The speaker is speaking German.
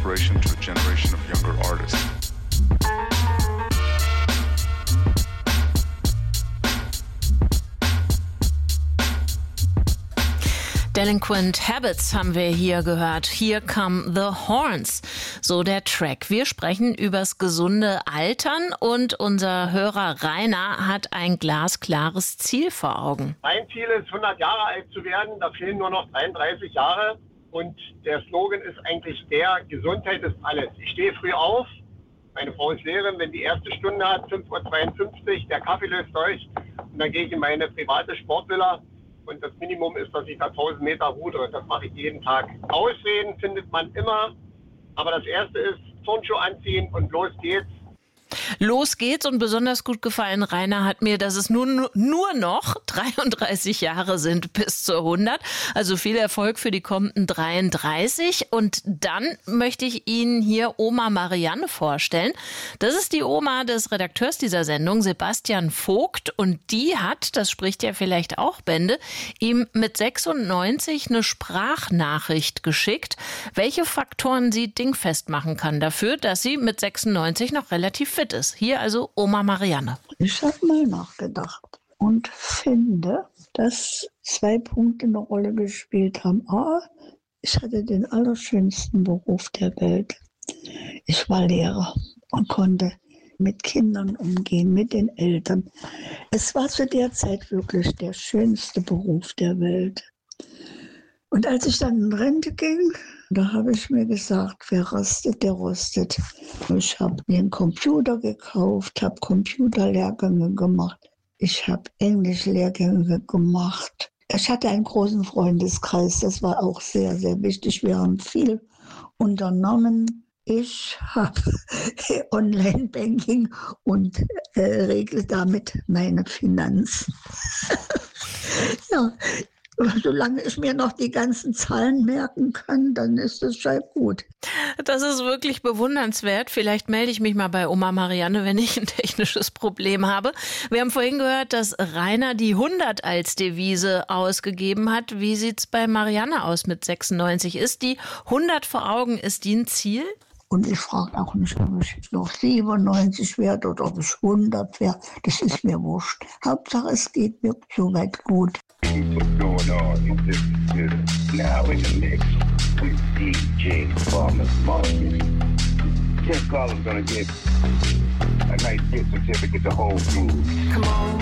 inspiration to a generation of younger artists. Delinquent Habits haben wir hier gehört. Here Come the Horns, so der Track. Wir sprechen übers gesunde Altern und unser Hörer Rainer hat ein glasklares Ziel vor Augen. Mein Ziel ist, 100 Jahre alt zu werden. Da fehlen nur noch 33 Jahre. Und der Slogan ist eigentlich der: Gesundheit ist alles. Ich stehe früh auf. Meine Frau ist Lehrerin. Wenn die erste Stunde hat, 5:52 Uhr, der Kaffee löst durch. Und dann gehe ich in meine private Sportvilla. Und das Minimum ist, dass ich da 1000 Meter rudere. Das mache ich jeden Tag. Ausreden findet man immer. Aber das Erste ist, Turnschuhe anziehen und los geht's. Los geht's, und besonders gut gefallen, Rainer, hat mir, dass es nur noch 33 Jahre sind bis zur 100. Also viel Erfolg für die kommenden 33. Und dann möchte ich Ihnen hier Oma Marianne vorstellen. Das ist die Oma des Redakteurs dieser Sendung, Sebastian Vogt. Und die hat, das spricht ja vielleicht auch Bände, ihm mit 96 eine Sprachnachricht geschickt, welche Faktoren sie dingfest machen kann dafür, dass sie mit 96 noch relativ fit ist. Hier also Oma Marianne. Ich habe mal nachgedacht und finde, dass 2 Punkte eine Rolle gespielt haben. A, ich hatte den allerschönsten Beruf der Welt. Ich war Lehrer und konnte mit Kindern umgehen, mit den Eltern. Es war zu der Zeit wirklich der schönste Beruf der Welt. Und als ich dann in Rente ging, da habe ich mir gesagt, wer rastet, der rostet. Ich habe mir einen Computer gekauft, habe Computerlehrgänge gemacht. Ich habe Englischlehrgänge gemacht. Ich hatte einen großen Freundeskreis, das war auch sehr, sehr wichtig. Wir haben viel unternommen. Ich habe Online-Banking und regle damit meine Finanzen. Ja. Solange ich mir noch die ganzen Zahlen merken kann, dann ist es schon gut. Das ist wirklich bewundernswert. Vielleicht melde ich mich mal bei Oma Marianne, wenn ich ein technisches Problem habe. Wir haben vorhin gehört, dass Rainer die 100 als Devise ausgegeben hat. Wie sieht's bei Marianne aus mit 96? Ist die 100 vor Augen, ist die ein Ziel? Und ich frage auch nicht, ob ich noch 97 werde oder ob ich 100 werde. Das ist mir wurscht. Hauptsache, es geht mir soweit gut. What's going on? You listen to Now in the Mix with DJ Farmer Market. Tim Collins gonna get a nice gift certificate to Whole Foods. Come on,